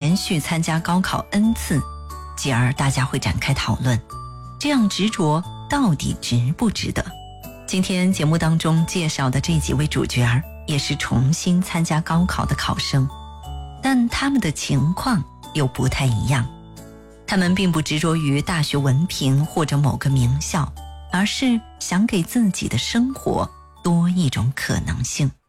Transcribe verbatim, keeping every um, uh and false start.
连续参加高考 N 次，继而大家会展开讨论，这样执着到底值不值得？今天节目当中介绍的这几位主角儿也是重新参加高考的考生，但他们的情况又不太一样。他们并不执着于大学文凭或者某个名校，而是想给自己的生活多一种可能性。